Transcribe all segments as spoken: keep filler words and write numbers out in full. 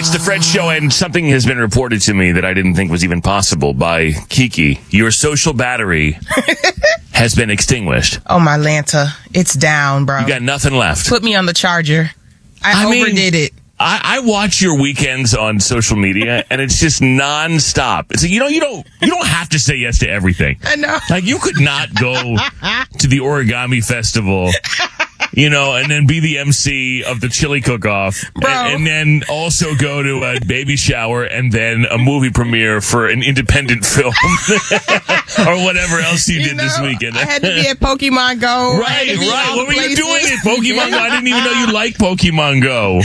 It's the Fred Show, and something has been reported to me that I didn't think was even possible by Kiki. Your social battery has been extinguished. Oh, my Lanta. It's down, bro. You got nothing left. Put me on the charger. I, I mean, overdid it. I, I watch your weekends on social media, and it's just nonstop. It's like, you know, you don't you don't have to say yes to everything. I know. Like, you could not go to the origami festival, you know, and then be the M C of the chili cook-off, Bro. And, and then also go to a baby shower and then a movie premiere for an independent film or whatever else you, You did know, this weekend. I had to be at Pokemon Go. I had Right, to be right. all What were you places. doing at Pokemon Go? I didn't even know you liked Pokemon Go.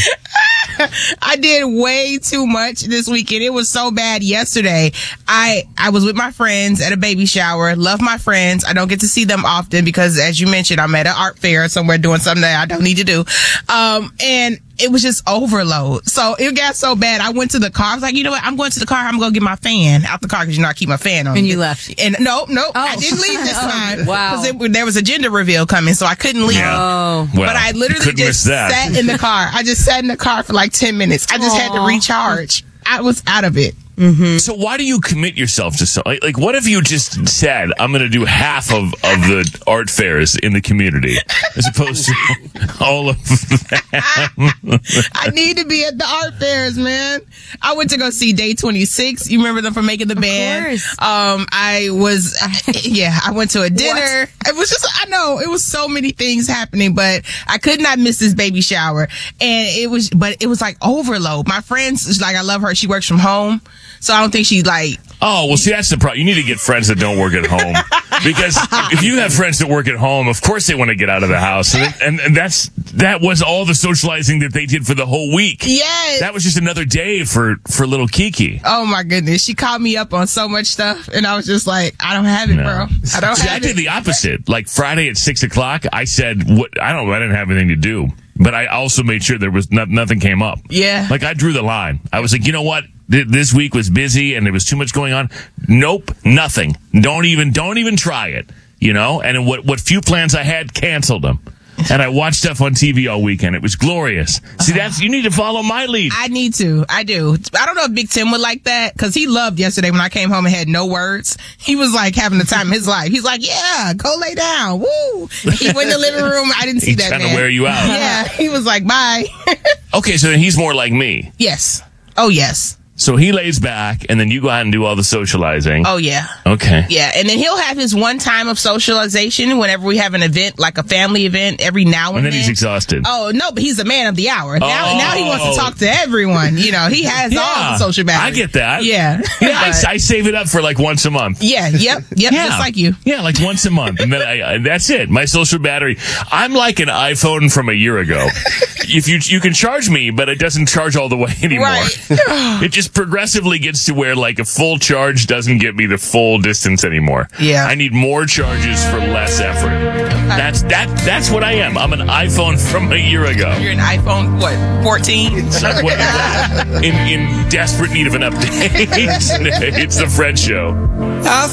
I did way too much this weekend. It was so bad yesterday. I I was with my friends at a baby shower. Love my friends. I don't get to see them often because, as you mentioned, I'm at an art fair somewhere doing something that I don't need to do. Um, and it was just overload. So it got so bad. I went to the car. I was like, you know what? I'm going to the car. I'm going to get my fan out the car because, you know, I keep my fan on. And you left. And no, no, Oh. I didn't leave this time. Wow. Because there was a gender reveal coming, so I couldn't leave. Yeah. Oh. Well, But I you literally couldn't just miss that. sat in the car. I just sat in the car for like ten minutes. I just had to Aw. recharge. I was out of it. So why do you commit yourself to something? Like, like, what if you just said, I'm going to do half of, of the art fairs in the community as opposed to all of them? I need to be at the art fairs, man. I went to go see Day twenty-six. You remember them from Making the Band? course. Um, I was, yeah, I went to a dinner. It was just, I know, it was so many things happening, but I could not miss this baby shower. And it was, but it was like overload. My friends, like, I love her. She works from home. So I don't think she like, Oh, well, see, that's the problem. You need to get friends that don't work at home. Because if you have friends that work at home, of course they want to get out of the house. And, and, and that's that was all the socializing that they did for the whole week. yes. That was just another day for, for little Kiki. Oh my goodness. She called me up on so much stuff and I was just like, I don't have it, No. bro. I don't See, I have did it. the opposite. Like Friday at six o'clock, I said, "What? I don't. I didn't have anything to do." But I also made sure there was no, nothing came up. Yeah. Like I drew the line. I was like, you know what? Th- This week was busy and there was too much going on. Nope, nothing. Don't even. Don't even try it. You know. And what what few plans I had, canceled them. And I watched stuff on T V all weekend. It was glorious. See, that's you need to follow my lead. I need to. I do. I don't know if Big Tim would like that because he loved yesterday when I came home and had no words. He was like having the time of his life. He's like, yeah, go lay down. Woo. And he went in the living room. I didn't see He's that trying to man. wear you out. Yeah. He was like, bye. Okay, so then he's more like me. Yes. Oh, yes. So he lays back, and then you go out and do all the socializing. Oh, yeah. Okay. Yeah. And then he'll have his one time of socialization whenever we have an event, like a family event every now and, And then then. he's exhausted. Oh, no, but he's a man of the hour. Now, Oh. now he wants to talk to everyone. You know, he has all the social battery. I get that. Yeah. Yeah, I, But- I save it up for like once a month. yeah. Yep. Yep. Just like you. Yeah, like once a month. And then I, I, that's it. My social battery. I'm like an iPhone from a year ago. If you you can charge me, but it doesn't charge all the way anymore. Right. It just progressively gets to where like a full charge doesn't get me the full distance anymore. Yeah. I need more charges for less effort. That's that that's what I am. I'm an iPhone from a year ago. You're an iPhone, what, fourteen? in in desperate need of an update. It's the Fred Show. I